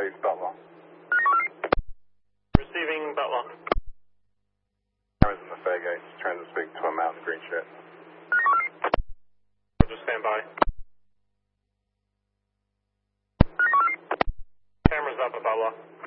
receive Butler. Receiving Butler. Cameras in the Fairgate, trying to speak to a mountain green shirt. Just stand by. Cameras up at Butler.